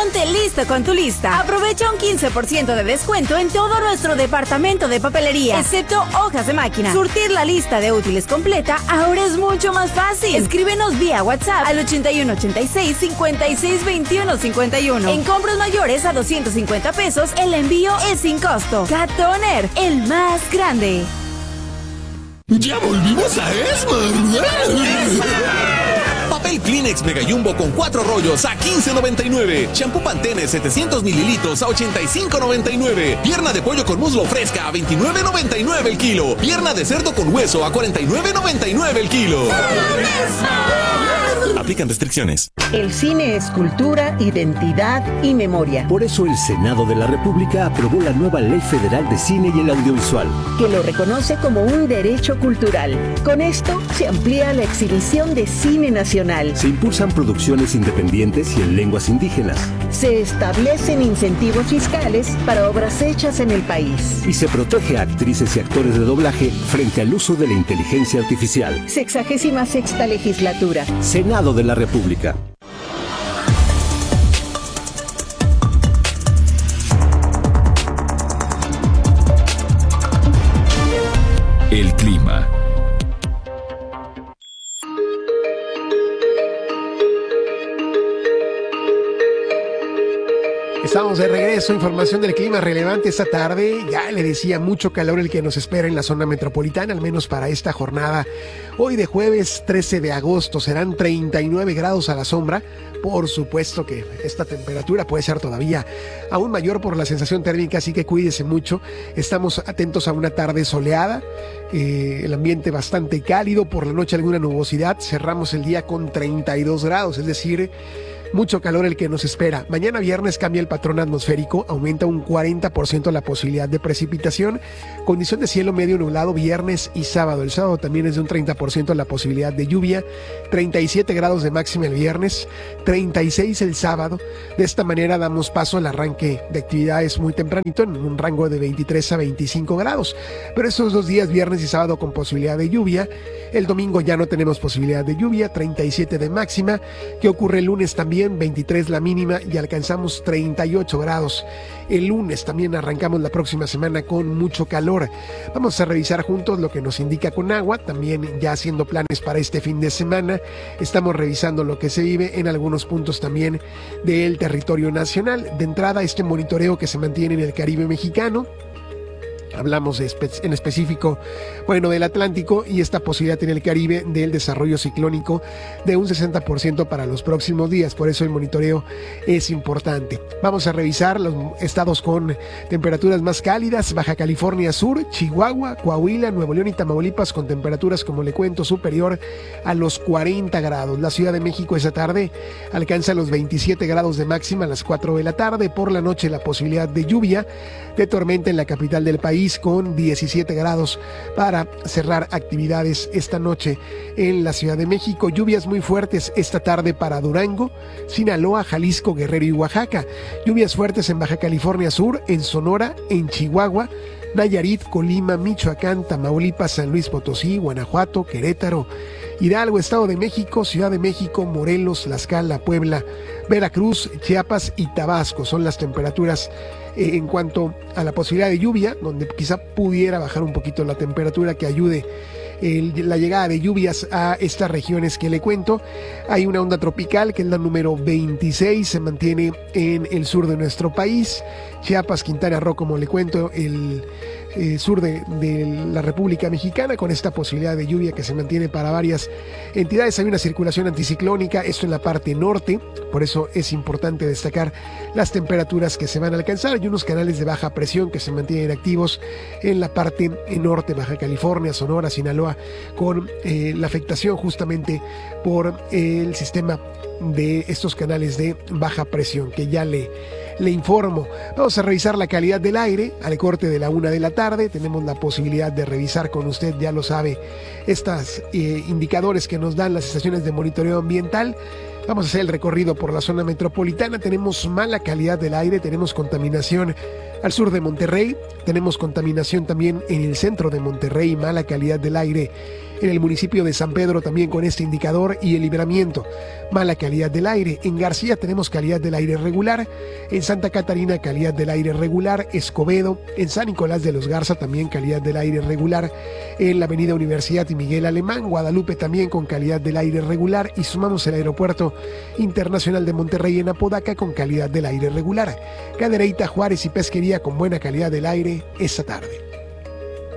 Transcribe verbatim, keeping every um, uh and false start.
Ponte listo con tu lista. Aprovecha un quince por ciento de descuento en todo nuestro departamento de papelería, excepto hojas de máquina. Surtir la lista de útiles completa ahora es mucho más fácil. Escríbenos vía WhatsApp al ochenta y uno ochenta y seis cincuenta y seis veintiuno cincuenta y uno. En compras mayores a doscientos cincuenta pesos, el envío es sin costo. Cat Toner, el más grande. ¡Ya volvimos a Esmar! Papel Kleenex Mega Jumbo con cuatro rollos a quince noventa y nueve. Shampoo Pantene setecientos mililitros a ochenta y cinco noventa y nueve. Pierna de pollo con muslo fresca a veintinueve noventa y nueve el kilo. Pierna de cerdo con hueso a cuarenta y nueve noventa y nueve el kilo. Aplican restricciones. El cine es cultura, identidad y memoria. Por eso el Senado de la República aprobó la nueva Ley Federal de Cine y el Audiovisual, que lo reconoce como un derecho cultural. Con esto se amplía la exhibición de cine nacional. Se impulsan producciones independientes y en lenguas indígenas. Se establecen incentivos fiscales para obras hechas en el país. Y se protege a actrices y actores de doblaje frente al uso de la inteligencia artificial. Sexagésima sexta legislatura. Senado de la República. El clima. Estamos de regreso, información del clima relevante esta tarde. Ya le decía, mucho calor el que nos espera en la zona metropolitana, al menos para esta jornada. Hoy de jueves trece de agosto serán treinta y nueve grados a la sombra. Por supuesto que esta temperatura puede ser todavía aún mayor por la sensación térmica, así que cuídese mucho. Estamos atentos a una tarde soleada, eh, el ambiente bastante cálido, por la noche alguna nubosidad. Cerramos el día con treinta y dos grados, es decir, mucho calor el que nos espera. Mañana viernes cambia el patrón atmosférico, aumenta un cuarenta por ciento la posibilidad de precipitación, condición de cielo medio nublado viernes y sábado. El sábado también es de un treinta por ciento la posibilidad de lluvia, treinta y siete grados de máxima el viernes, treinta y seis el sábado. De esta manera damos paso al arranque de actividades muy tempranito en un rango de veintitrés a veinticinco grados. Pero estos dos días, viernes y sábado, con posibilidad de lluvia. El domingo ya no tenemos posibilidad de lluvia, treinta y siete de máxima. ¿Qué ocurre el lunes también? veintitrés la mínima y alcanzamos treinta y ocho grados. El lunes también arrancamos la próxima semana con mucho calor. Vamos a revisar juntos lo que nos indica Conagua, también ya haciendo planes para este fin de semana. Estamos revisando lo que se vive en algunos puntos también del territorio nacional. De entrada, este monitoreo que se mantiene en el Caribe mexicano. Hablamos de espe- en específico, bueno, del Atlántico y esta posibilidad en el Caribe del desarrollo ciclónico de un sesenta por ciento para los próximos días. Por eso el monitoreo es importante. Vamos a revisar los estados con temperaturas más cálidas: Baja California Sur, Chihuahua, Coahuila, Nuevo León y Tamaulipas, con temperaturas, como le cuento, superior a los cuarenta grados. La Ciudad de México esa tarde alcanza los veintisiete grados de máxima a las cuatro de la tarde. Por la noche la posibilidad de lluvia, de tormenta en la capital del país, con diecisiete grados para cerrar actividades esta noche en la Ciudad de México. Lluvias muy fuertes esta tarde para Durango, Sinaloa, Jalisco, Guerrero y Oaxaca. Lluvias fuertes en Baja California Sur, en Sonora, en Chihuahua, Nayarit, Colima, Michoacán, Tamaulipas, San Luis Potosí, Guanajuato, Querétaro, Hidalgo, Estado de México, Ciudad de México, Morelos, Tlaxcala, Puebla, Veracruz, Chiapas y Tabasco. Son las temperaturas eh, en cuanto a la posibilidad de lluvia, donde quizá pudiera bajar un poquito la temperatura, que ayude el, la llegada de lluvias a estas regiones que le cuento. Hay una onda tropical que es la número veintiséis, se mantiene en el sur de nuestro país. Chiapas, Quintana Roo, como le cuento, el eh, sur de, de la República Mexicana, con esta posibilidad de lluvia que se mantiene para varias entidades. Hay una circulación anticiclónica, esto en la parte norte, por eso es importante destacar las temperaturas que se van a alcanzar. Hay unos canales de baja presión que se mantienen activos en la parte norte, Baja California, Sonora, Sinaloa, con eh, la afectación justamente por eh, el sistema de estos canales de baja presión que ya le Le informo. Vamos a revisar la calidad del aire al corte de la una de la tarde. Tenemos la posibilidad de revisar con usted, ya lo sabe, estos eh, indicadores que nos dan las estaciones de monitoreo ambiental. Vamos a hacer el recorrido por la zona metropolitana. Tenemos mala calidad del aire, tenemos contaminación Al sur de Monterrey tenemos contaminación también en el centro de Monterrey, mala calidad del aire. En el municipio de San Pedro también con este indicador y el Libramiento, mala calidad del aire. En García tenemos calidad del aire regular. En Santa Catarina calidad del aire regular. Escobedo, en San Nicolás de los Garza también calidad del aire regular. En la avenida Universidad y Miguel Alemán, Guadalupe también con calidad del aire regular. Y sumamos el aeropuerto internacional de Monterrey en Apodaca con calidad del aire regular. Cadereyta, Juárez y Pesquería con buena calidad del aire esta tarde.